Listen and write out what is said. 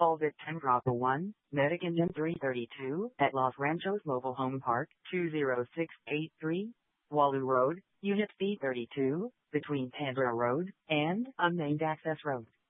Call Victim Bravo 1, Medic Engine 332, at Los Ranchos Mobile Home Park, 20683, Walu Road, Unit B32, between Pandora Road and Unnamed Access Road.